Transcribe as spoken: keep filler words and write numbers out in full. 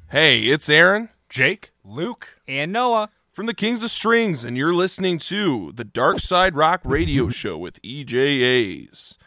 Hey, it's Aaron, Jake, Luke, and Noah from the Kings of Strings, and you're listening to the Dark Side Rock Radio Show with E J As.